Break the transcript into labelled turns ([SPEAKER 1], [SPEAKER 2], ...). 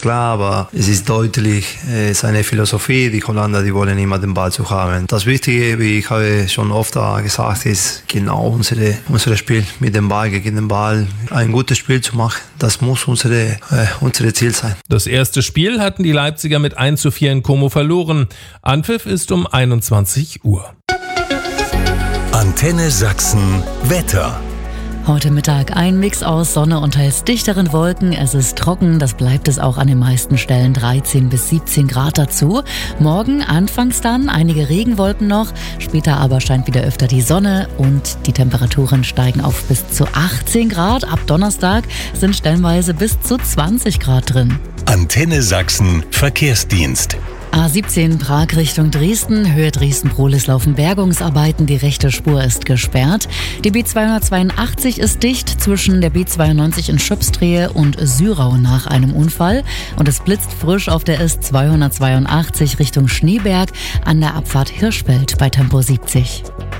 [SPEAKER 1] klar, aber es ist deutlich seine Philosophie. Die Holländer, die wollen immer den Ball zu haben. Das Wichtige, wie ich habe schon oft gesagt, ist genau unser Spiel mit dem Ball, gegen den Ball, ein gutes Spiel zu machen. Das muss unsere Ziel sein.
[SPEAKER 2] Das erste Spiel hatten die Leipziger mit 1:4 in Como verloren. Anpfiff ist um 21 Uhr.
[SPEAKER 3] Antenne Sachsen Wetter.
[SPEAKER 4] Heute Mittag ein Mix aus Sonne und teils dichteren Wolken. Es ist trocken, das bleibt es auch an den meisten Stellen, 13 bis 17 Grad dazu. Morgen anfangs dann einige Regenwolken noch, später aber scheint wieder öfter die Sonne und die Temperaturen steigen auf bis zu 18 Grad. Ab Donnerstag sind stellenweise bis zu 20 Grad drin.
[SPEAKER 3] Antenne Sachsen Verkehrsdienst.
[SPEAKER 4] A17 Prag Richtung Dresden, Höhe Dresden-Prohlis laufen Bergungsarbeiten, die rechte Spur ist gesperrt. Die B282 ist dicht zwischen der B92 in Schöpstrehe und Sürau nach einem Unfall. Und es blitzt frisch auf der S282 Richtung Schneeberg an der Abfahrt Hirschfeld bei Tempo 70.